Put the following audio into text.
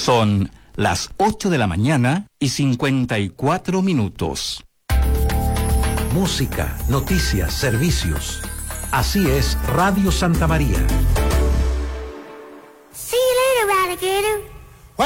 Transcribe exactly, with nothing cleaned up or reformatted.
Son las ocho de la mañana y cincuenta y cuatro minutos. Música, noticias, servicios. Así es Radio Santa María. See you later, alligator.